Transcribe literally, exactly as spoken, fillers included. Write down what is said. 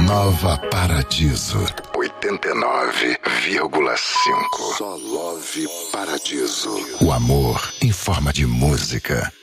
Nova Paradiso oitenta e nove vírgula cinco. Só Love Paradiso. O amor em forma de música.